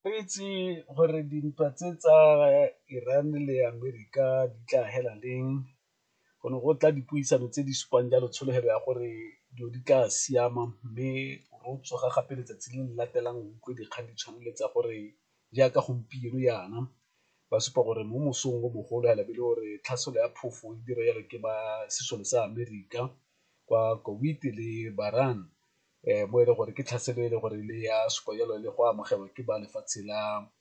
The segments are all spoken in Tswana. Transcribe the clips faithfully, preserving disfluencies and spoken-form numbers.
Re itse gore dintwa tse tsa Iran le Amerika di tla hela leng. Go ne go tla dipuisano tse di supang jalo tshologelo ya gore dilo di tla siama, mme ro tsoga gape letsatsi le le latelang utlwe dikgang di tshwane le tsa gore jaaka gompieno yana ba supa gore mo mosong o mogolo hela be le gore tlhaselo ya phofo e dira jalo ke ba sesole sa Amerika kwa Kuwait le Bahrain, um mo e leng gore ke tlhaselo e le gore le ya supa jalo le go amogelwa ke ba lefatshe la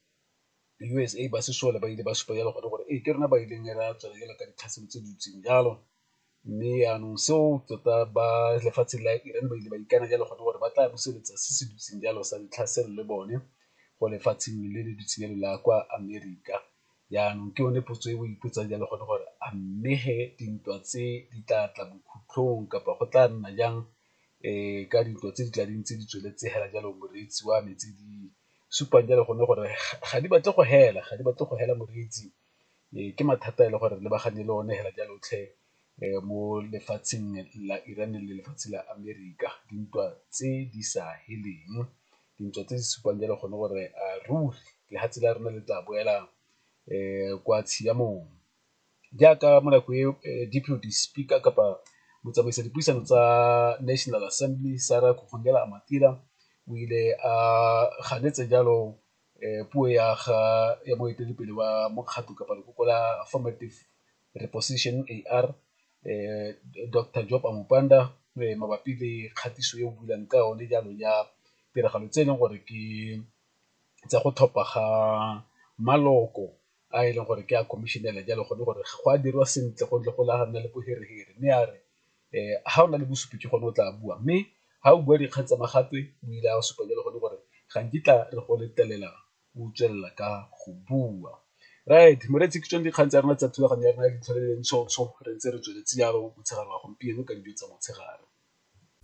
U S A ba sesole ba ile ba supa jalo gone gore ee ke rona ba ileng ra tswela jalo ka ditlhaselo tse di ntseng jalo. Mme yaanong seo tota ba lefatshe la Iran ba ile ba ikana jalo gone gore ba tla buseletsa se se dutseng jalo sa ditlhaselo le bone go lefatsheng le le dutseng jalo la kwa Amerika. Yaanong ke yone potso e o ipotsang jalo gone gore a mme he dintwa tse di tla tla bokhutlhong kapa go tla nna jang um ka dintwa tse di tla di ntse di tsweletse hela jalo moreetsi wa me tse di supang jalo gone gore ga di batle go hela, ga di batle go hela moreetsi. um Ke mathata e le gore re lebagane le one hela jalotlhe um mo lefatsheng la Iran le lefatshe la Amerika, dintwa tse di sa heleng, dintwa tse di supang jalo gone gore a ruri lefatshe la rona le tla boela um kwa tshiamong. Jaaka mo nako e Deputy Speaker kapa motsamaisa dipuisano tsa National Assembly Sarah Amatila o ile a ganetse jalo um puo ya ga ya moeteledipele wa mokgatlho kapa lekoko la Affirmative Reposition A R, um Doctor Job Amopanda um mabapi le kgatiso e o builang ka yone jalo ya tiragalo tse e leng gore ke tsa go tlhopha ga maloko a e leng gore ke a commissionela jalo gone gore go a dirwa sentle go ntle go la nna le boherehare, mme a re um ga o na le bosupi ke gone o tla bua, mme ga o bua dikgang tsa magatwe o ile a supa jalo gone gore ga nkitla re go letlelela o tswelela ka go bua. Right, moreetsi ke tsone dikgang tsa rona tsa thulaganyo ya rona ya ditlhole le ntshotsho re ntse re tsweletse jalo motshegare wa gompieno ka dijo tsa motshegare.